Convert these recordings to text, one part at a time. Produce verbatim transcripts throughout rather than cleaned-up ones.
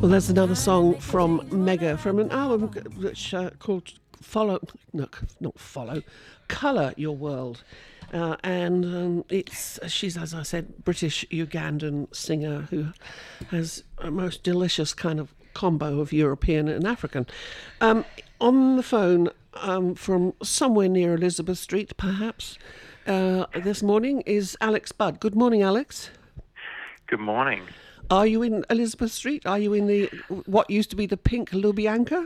Well, there's another song from Mega from an album which, uh, called Follow, no, not Follow, Colour Your World. Uh, and um, it's she's, as I said, British Ugandan singer who has a most delicious kind of combo of European and African. Um, on the phone um, from somewhere near Elizabeth Street, perhaps, uh, this morning is Alex Budd. Good morning, Alex. Good morning. Are you in Elizabeth Street? Are you in the what used to be the Pink Lubyanka?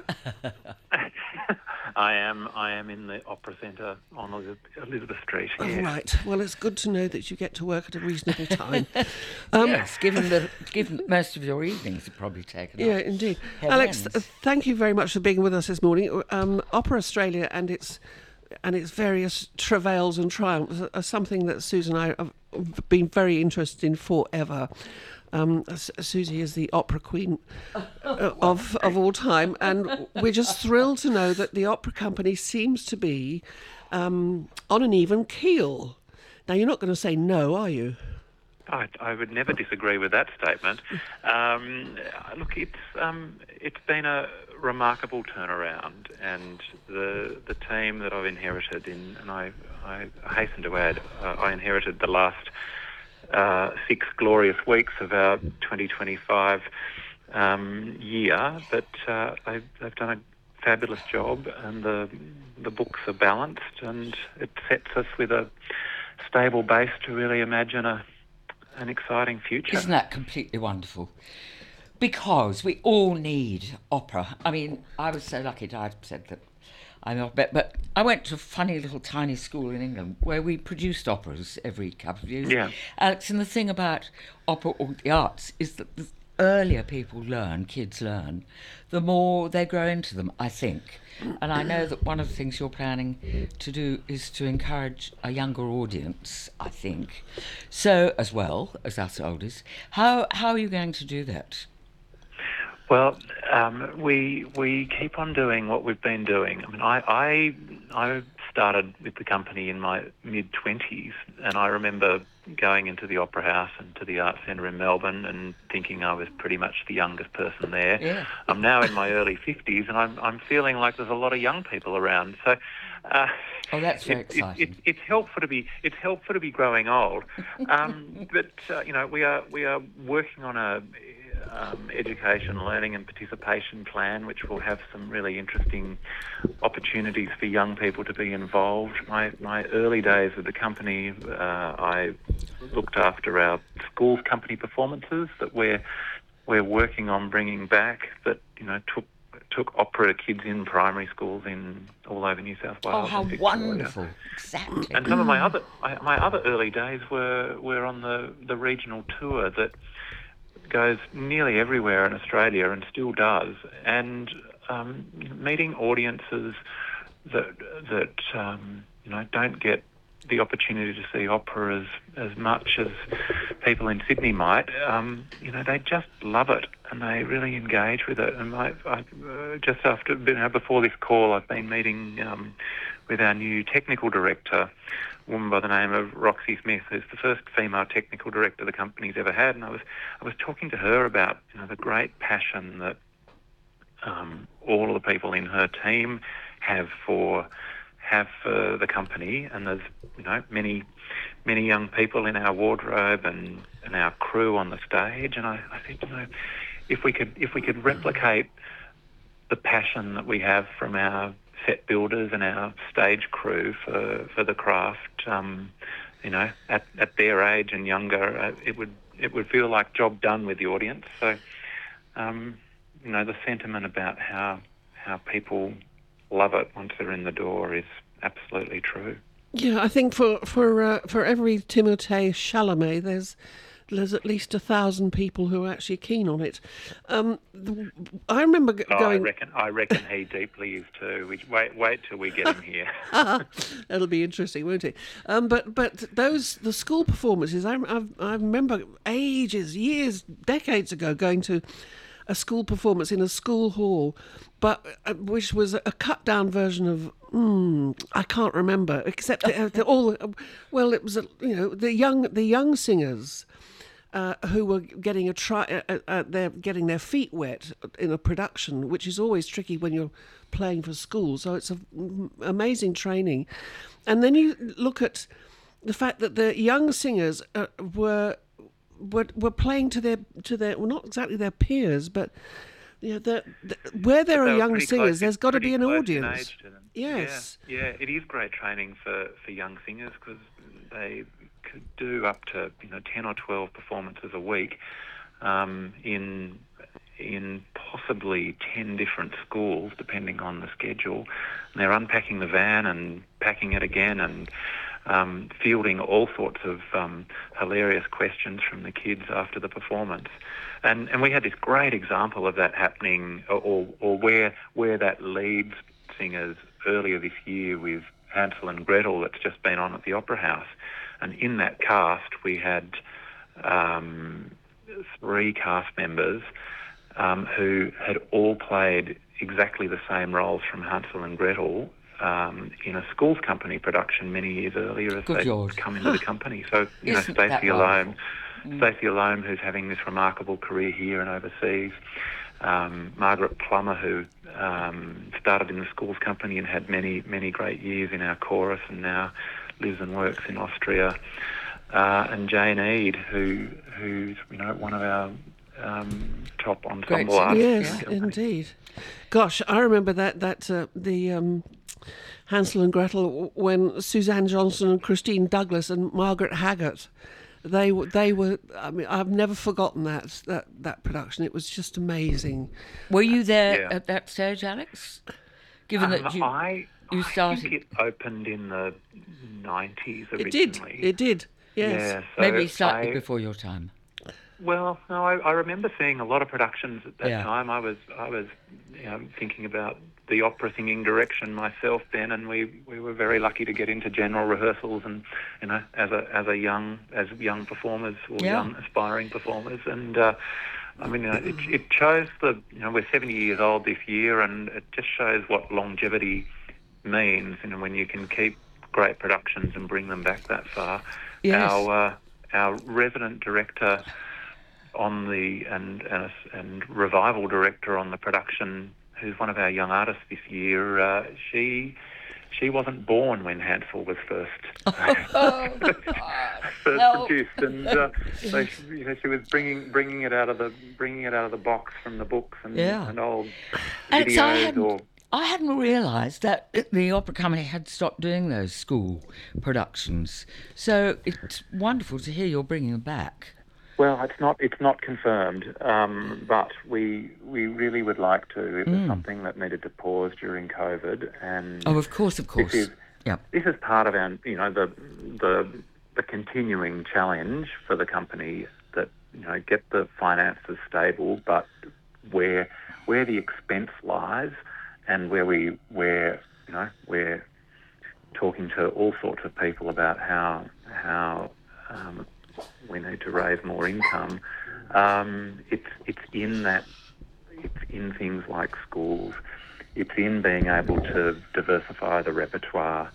I am. I am in the Opera Centre on Elizabeth Street. Oh, yes. right. Well, it's good to know that you get to work at a reasonable time. Um, yes, given that given that most of your evenings are probably taken up. Yeah, indeed. Head Alex, ends. uh, thank you very much for being with us this morning. Um, Opera Australia and its and its various travails and triumphs are something that Susan and I have been very interested in forever. Um, S- Susie is the opera queen uh, of of all time, and we're just thrilled to know that the opera company seems to be um, on an even keel. Now, you're not going to say no, are you? I, I would never disagree with that statement. Um, look, it's um, it's been a remarkable turnaround, and the the team that I've inherited, in, and I, I hasten to add, uh, I inherited the last uh, six glorious weeks of our twenty twenty-five um, year, but uh, they've, they've done a fabulous job, and the the books are balanced, and it sets us with a stable base to really imagine a an exciting future. Isn't that completely wonderful? Because we all need opera. I mean, I was so lucky to have said that I'm not, but, but I went to a funny little tiny school in England where we produced operas every couple of years. Yeah. Alex, and the thing about opera or the arts is that the earlier people learn, kids learn, the more they grow into them, I think. And I know that one of the things you're planning to do is to encourage a younger audience, I think. So, as well as us oldies, how how are you going to do that? Well, um, we we keep on doing what we've been doing. I mean, I I, I started with the company in my mid twenties, and I remember going into the Opera House and to the Arts Centre in Melbourne and thinking I was pretty much the youngest person there. Yeah. I'm now in my early fifties, and I'm I'm feeling like there's a lot of young people around. So. Uh, Oh, that's very it, exciting. It, it, it's helpful to be it's helpful to be growing old, um, but uh, you know we are we are working on a um, education, learning, and participation plan, which will have some really interesting opportunities for young people to be involved. My my early days with the company, uh, I looked after our schools company performances that we're we're working on bringing back. That you know took. took opera kids in primary schools in all over New South Wales. Oh, how and Victoria. wonderful. Exactly. And some of my other my other early days were, were on the, the regional tour that goes nearly everywhere in Australia and still does, and um, meeting audiences that that um, you know don't get the opportunity to see opera as, as much as people in Sydney might. Um, you know, they just love it and they really engage with it. And I, I uh, just after you know, before this call, I've been meeting um, with our new technical director, a woman by the name of Roxy Smith, who's the first female technical director the company's ever had. And I was I was talking to her about you know the great passion that um, all of the people in her team have for have for the company, and there's you know many many young people in our wardrobe and, and our crew on the stage, and I, I think you know if we could if we could replicate the passion that we have from our set builders and our stage crew for, for the craft, um, you know at, at their age and younger, uh, it would it would feel like job done with the audience. So um, you know the sentiment about how how people love it once they're in the door is absolutely true. Yeah, I think for for uh, for every Timothée Chalamet, there's there's at least a thousand people who are actually keen on it. Um, the, I remember g- Oh, going. I reckon I reckon he deeply is too. We, wait wait till we get him here. That'll be interesting, won't it? Um, but but those the school performances. I I've, I remember ages, years, decades ago going to a school performance in a school hall, but uh, which was a cut down version of mm, I can't remember, except that, uh, all. Uh, well, it was uh, you know the young the young singers. uh, who were getting a try, uh, uh, they're getting their feet wet in a production, which is always tricky when you're playing for school. So it's an amazing training. And then you look at the fact that the young singers uh, were, were were playing to their to their well, not exactly their peers, but you know, the, the, where there They are were young pretty singers, close- there's got to pretty be an close in audience. age to them. Yes. Yeah, yeah, it is great training for, for young singers because they could do up to you know ten or twelve performances a week um, in in possibly ten different schools, depending on the schedule. And they're unpacking the van and packing it again and um, fielding all sorts of um, hilarious questions from the kids after the performance. And and we had this great example of that happening, or or where where that leads singers earlier this year with Hansel and Gretel that's just been on at the Opera House. And in that cast we had um, three cast members um, who had all played exactly the same roles from Hansel and Gretel um, in a schools company production many years earlier as Good they'd Lord. come into the company. So, you know, Isn't that Stacey wonderful? Alone, Stacey Alone, who's having this remarkable career here and overseas, um, Margaret Plummer, who um, started in the schools company and had many, many great years in our chorus and now lives and works in Austria, uh, and Jane Eade, who who's you know one of our um, top ensemble Great artists. Yes, in the company. indeed. Gosh, I remember that that uh, the um, Hansel and Gretel when Suzanne Johnson and Christine Douglas and Margaret Haggart, they were they were. I mean, I've never forgotten that that that production. It was just amazing. Were you there Yeah. at that stage, Alex? Given Um, that you, I, you I started- think it opened in the nineties It did. originally. It did. Yes. Yeah, so maybe slightly I- before your time. Well, no, I, I remember seeing a lot of productions at that Yeah. time. I was, I was, you know, thinking about the opera singing direction myself then, and we, we were very lucky to get into general rehearsals and, you know, as a as a young as young performers or Yeah. young aspiring performers, and uh, I mean, you know, it, it shows the, you know, we're seventy years old this year, and it just shows what longevity means, you know, when you can keep great productions and bring them back that far. Yes. Our uh, our resident director on the and, and and revival director on the production, who's one of our young artists this year, uh, she she wasn't born when Hansel was first first No. produced, and uh, so she, you know, she was bringing bringing it out of the bringing it out of the box from the books and, Yeah. and old Alex, I videos hadn't, or. I hadn't realised that the Opera Company had stopped doing those school productions. So it's wonderful to hear you're bringing them back. Well, it's not it's not confirmed, um, but we we really would like to. It was something that needed to pause during COVID, and Oh, of course, of course. This is, Yeah. this is part of our, you know, the the the continuing challenge for the company that, you know, get the finances stable, but where where the expense lies, and where we where you know we're talking to all sorts of people about how how um, we need to raise more income. Um, it's it's in that it's in things like schools. It's in being able to diversify the repertoire,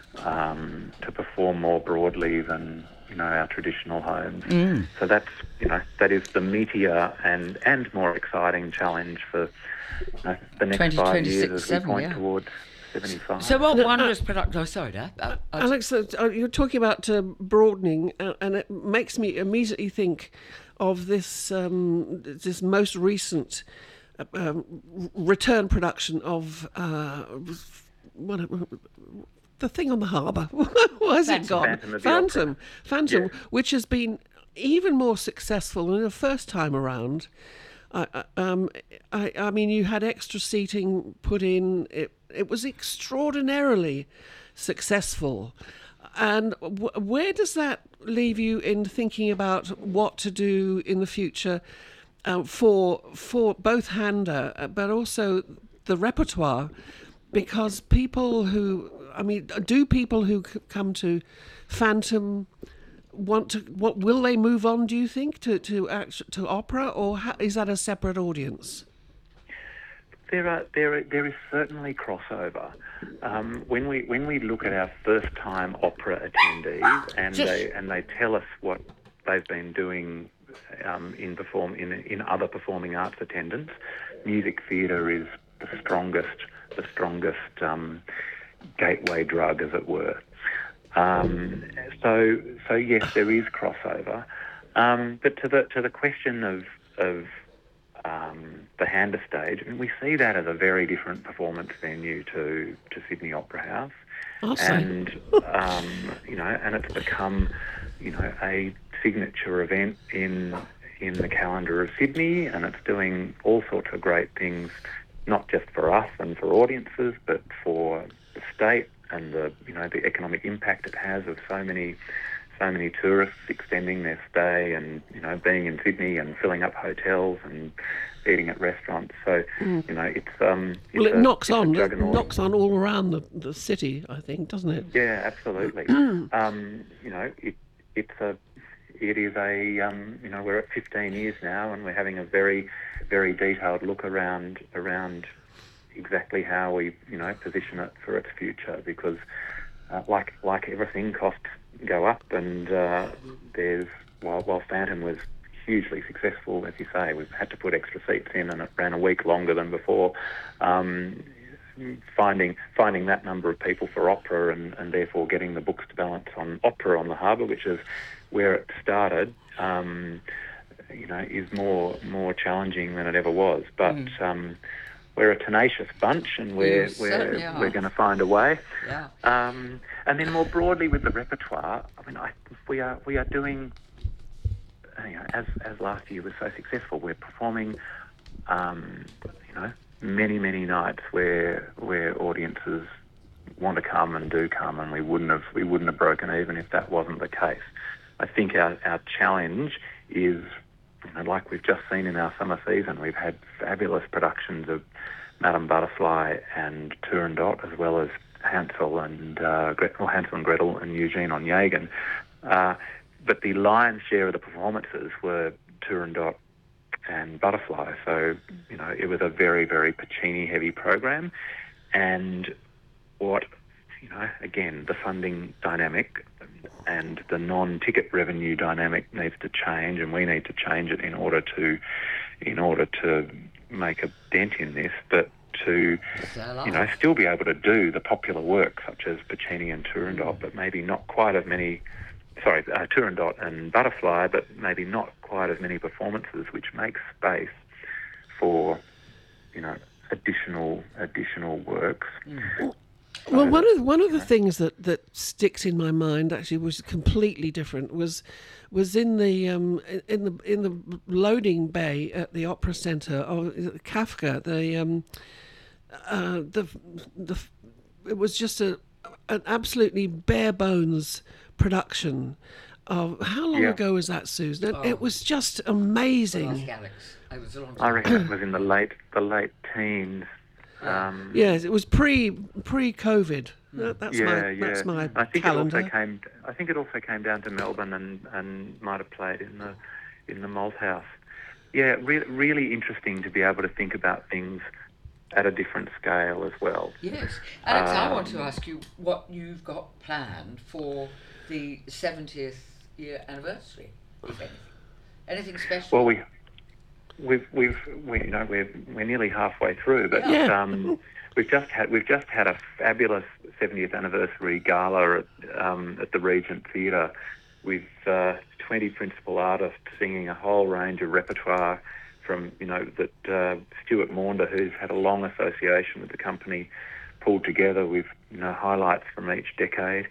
um, to perform more broadly than, you know, our traditional homes. So that's, you know, that is the meatier and, and more exciting challenge for, you know, the next twenty, five twenty-six, years as we seven, point yeah. towards seventy-five. So what wondrous product? Oh, sorry, Dad. Uh, uh, Alex, uh, uh, you're talking about uh, broadening, uh, and it makes me immediately think of this um, this most recent uh, um, return production of uh, what, the thing on the harbour. Why has it Phantom. gone? Phantom of the Phantom, Opera. Phantom, Yes. which has been even more successful than the first time around. I, I- um, I, I mean, you had extra seating put in. It, it was extraordinarily successful. And w- where does that leave you in thinking about what to do in the future uh, for for both Handa, uh, but also the repertoire? Because people who, I mean, do people who c- come to Phantom want to? What will they move on? Do you think to to act, to opera, or ha- is that a separate audience? There are there are, there is certainly crossover. Um, when we when we look at our first time opera attendees and they and they tell us what they've been doing um, in perform in in other performing arts attendance, music theatre is the strongest the strongest um, gateway drug, as it were. Um, so so yes, there is crossover, um, but to the to the question of of um, the Hander stage, I mean, we see that as a very different performance venue to to Sydney Opera House. I'll say. And um, you know, and it's become, you know, a signature event in in the calendar of Sydney, and it's doing all sorts of great things, not just for us and for audiences, but for the state and the you know the economic impact it has of so many so many tourists extending their stay and you know being in Sydney and filling up hotels and eating at restaurants. So Mm. you know it's um it's Well, it a- knocks it's a on. It juggernaut. knocks on all around the, the city, I think, doesn't it? Yeah, absolutely. um, you know, it, it's a, it is a, um, you know, we're at fifteen years now, and we're having a very, very detailed look around around exactly how we, you know, position it for its future. Because, uh, like like everything, costs go up, and uh, there's while while Phantom was hugely successful, as you say, we've had to put extra seats in, and it ran a week longer than before. Um, finding finding that number of people for opera and, and therefore getting the books to balance on opera on the harbour, which is where it started, um, you know, is more more challenging than it ever was. But Mm. um, we're a tenacious bunch, and we're You certainly we're are. we're going to find a way. Yeah. Um, and then more broadly with the repertoire, I mean, I, we are we are doing, you know, as as last year was so successful, we're performing, um, you know, many many nights where where audiences want to come and do come, and we wouldn't have we wouldn't have broken even if that wasn't the case. I think our our challenge is, you know, like we've just seen in our summer season, we've had fabulous productions of Madame Butterfly and Turandot, as well as Hansel and uh, Gret- well, Hansel and Gretel and Eugene Onegin. Uh, but the lion's share of the performances were Turandot and Butterfly. So, you know, it was a very, very Puccini-heavy program. And what, you know, again, the funding dynamic and the non-ticket revenue dynamic needs to change, and we need to change it in order to, in order to make a dent in this, but to, you know, still be able to do the popular work such as Puccini and Turandot, but maybe not quite as many, sorry, uh, Turandot and Butterfly, but maybe not quite as many performances, which makes space for, you know, additional additional works. Mm. Well, one of one of the things that, that sticks in my mind actually was completely different. Was was in the um, in the in the loading bay at the Opera Centre of Kafka. The um, uh, the the it was just a an absolutely bare bones production of how long Yeah. ago was that, Susan? It, Oh. it was just amazing. Ask Alex. It was a long I time reckon ago. it was in the late the late teens. Um, Yes, it was pre pre COVID. That, that's yeah, my yeah. that's my I think calendar. it also came. I think it also came down to Melbourne and, and might have played in the in the Malthouse. Yeah, re- really interesting to be able to think about things at a different scale as well. Yes. Alex, I want to Um, ask you what you've got planned for the seventieth year anniversary, if anything. Anything special? Well, we we've we've we, you know we're we're nearly halfway through, but Yeah. um, we've just had we've just had a fabulous seventieth anniversary gala at um, at the Regent Theatre with uh, twenty principal artists singing a whole range of repertoire from, you know, that uh, Stuart Maunder, who's had a long association with the company, pulled together with, you know, highlights from each decade.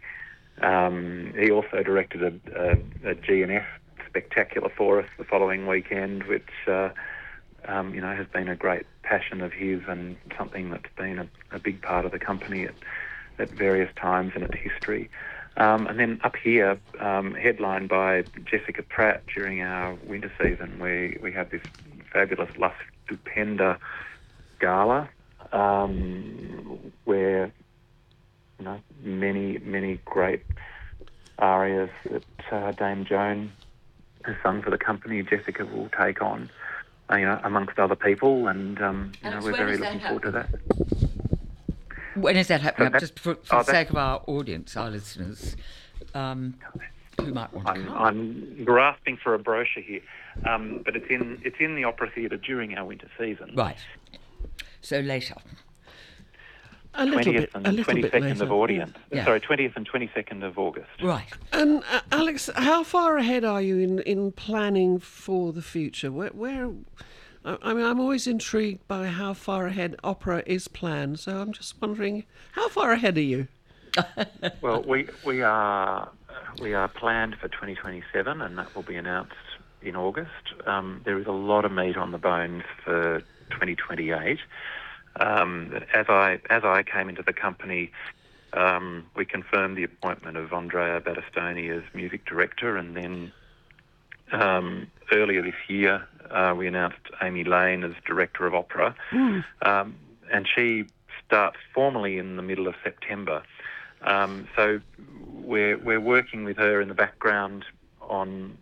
Um, he also directed a, a, a G N S spectacular for us the following weekend, which, uh, um, you know, has been a great passion of his and something that's been a, a big part of the company at, at various times in its history. Um, and then up here, um, headlined by Jessica Pratt during our winter season, we, we have this fabulous La Stupenda gala, um, where, you know, many, many great arias that uh, Dame Joan has sung for the company, Jessica will take on, uh, you know, amongst other people, and, um, you know, Alex, we're when very is that looking forward to that. When is that happening? So that- Just for, for oh, the that- sake of our audience, our listeners, um, who might want to I'm, come. I'm grasping for a brochure here. Um, but it's in it's in the Opera Theatre during our winter season. Right. So later. A little twentieth bit, and a little bit twenty-second later. of audience. Yeah. Sorry, twentieth and twenty-second of August. Right. And uh, Alex, how far ahead are you in, in planning for the future? Where, where, I I mean, I'm always intrigued by how far ahead opera is planned. So I'm just wondering, how far ahead are you? Well, we we are we are planned for twenty twenty-seven, and that will be announced in August. Um, there is a lot of meat on the bones for twenty twenty-eight. Um, as I as I came into the company, um, we confirmed the appointment of Andrea Battistoni as music director, and then um, earlier this year uh, we announced Amy Lane as director of opera, Mm. um, and she starts formally in the middle of September. Um, so we're we're working with her in the background on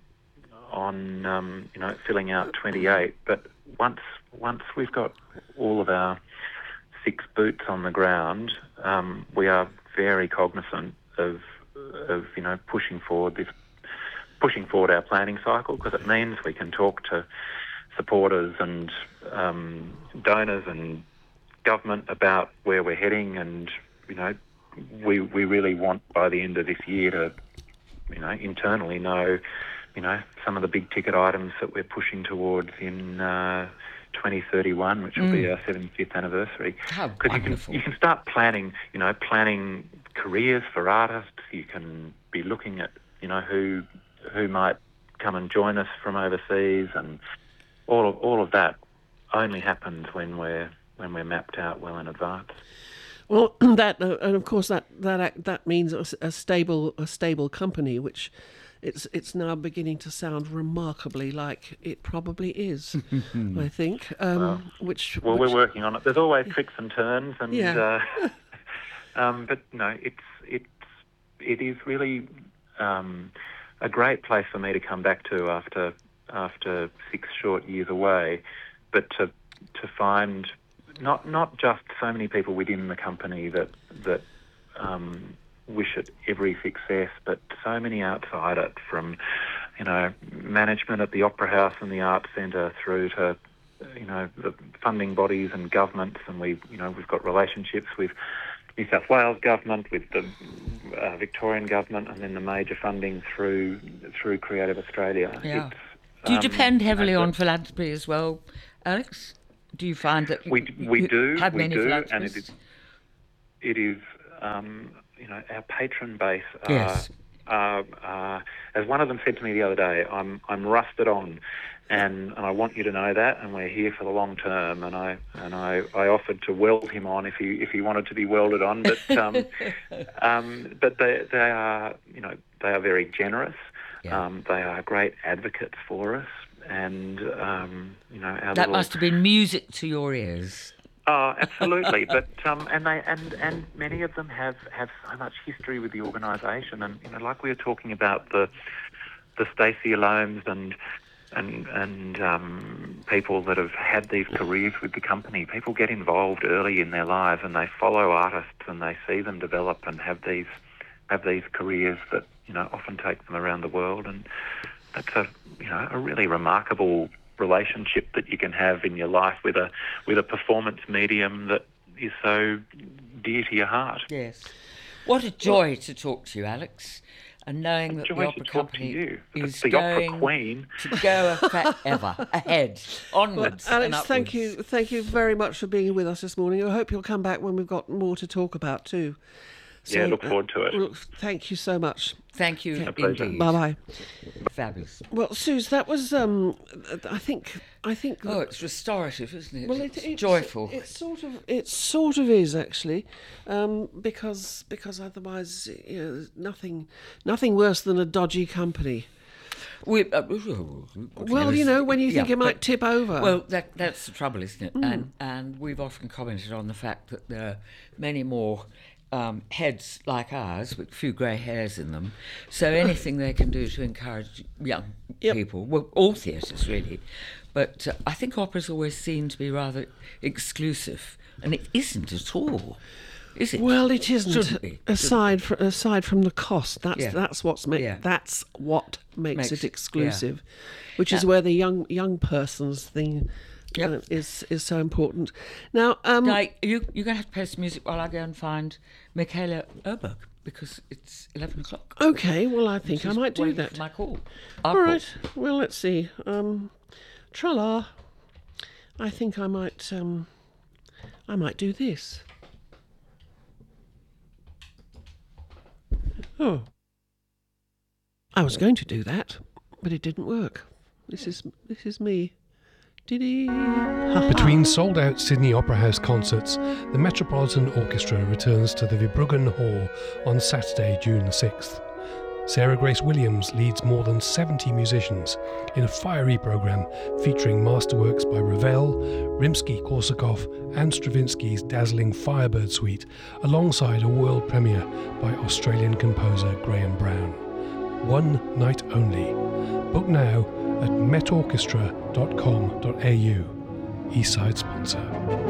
on um, you know filling out twenty-eight. But once once we've got all of our six boots on the ground, um, we are very cognizant of of you know pushing forward this pushing forward our planning cycle, because it means we can talk to supporters and um, donors and government about where we're heading, and you know. We we really want by the end of this year to, you know, internally know, you know, some of the big ticket items that we're pushing towards in uh, twenty thirty-one, which will Mm. be our seventy-fifth anniversary. How you can wonderful. you can start planning, you know, planning careers for artists. You can be looking at, you know, who who might come and join us from overseas, and all of all of that only happens when we're when we're mapped out well in advance. Well, that uh, and of course that that act- that means a, s- a stable a stable company, which it's it's now beginning to sound remarkably like it probably is. I think, um, which Well, which, we're working on it. There's always tricks and turns, and Yeah. uh, um, but no, it's it's it is really um, a great place for me to come back to after after six short years away, but to to find not not just so many people within the company that that um, wish it every success, but so many outside it, from you know management at the Opera House and the Arts Centre through to you know the funding bodies and governments, and we you know we've got relationships with New South Wales government, with the uh, Victorian government, and then the major funding through through Creative Australia. Yeah. It's, Do you um, depend heavily you know, on philanthropy as well, Alex? Do you find that We we you do have we many do, and philanthropists? it is it is um, you know our patron base. Are, Yes. are, are, as one of them said to me the other day, I'm I'm rusted on, and, and I want you to know that, and we're here for the long term. And I and I, I offered to weld him on if he if he wanted to be welded on, but um, um, but they they are you know they are very generous. Yeah. Um, they are great advocates for us. And um, you know, our That little, must have been music to your ears. Oh, absolutely. But um, and they and, and many of them have, have so much history with the organisation, and you know, like we were talking about the the Stacey Alomes and and and um, people that have had these careers with the company. People get involved early in their lives, and they follow artists, and they see them develop and have these have these careers that you know often take them around the world, and that's a you know a really remarkable relationship that you can have in your life with a with a performance medium that is so dear to your heart. Yes. What a joy to talk to you, Alex, and knowing that Joy the to opera talk to company you. is The going opera queen. to go forever ahead, onwards Well, and Alex, thank upwards. you, thank you very much for being with us this morning. I hope you'll come back when we've got more to talk about too. Yeah, look forward to it. uh, well, thank you so much. Thank you A pleasure. indeed. Bye bye. Fabulous. Well, Suze, that was um, I think I think. Oh, it's restorative, isn't it? Well, it, it's it's joyful. It sort of, it sort of is actually, um, because because otherwise, you know, there's nothing, nothing worse than a dodgy company. We, uh, Well, you know, when you think yeah, it might but- tip over. Well, that, that's the trouble, isn't it? Mm. And and we've often commented on the fact that there are many more um, heads like ours with a few grey hairs in them. So anything they can do to encourage young Yep. people, well, all theatres really. But uh, I think opera's always seemed to be rather exclusive, and it isn't at all. Is it? Well, it isn't. Shouldn't be. Aside fr- aside from the cost, that's Yeah. that's what's ma- Yeah. that's what makes, Makes it it- exclusive, which is Now- where the young young person's thing Yep. uh, is is so important. Now, um, Like, you, you're going to have to play some music while I go and find Michaela Oberg, because it's eleven o'clock. okay, well, I think I She's might do waiting that. for my call. All right. Well, let's see. Um, tra-la. I think I might. Um, I might do this. Oh. I was going to do that, but it didn't work. This is this is me. Diddy. Between sold-out Sydney Opera House concerts, the Metropolitan Orchestra returns to the Verbruggen Hall on Saturday, June the sixth. Sarah Grace Williams leads more than seventy musicians in a fiery programme featuring masterworks by Ravel, Rimsky-Korsakov and Stravinsky's dazzling Firebird Suite, alongside a world premiere by Australian composer Graham Brown. One night only. Book now at met orchestra dot com dot a u. Eastside sponsor.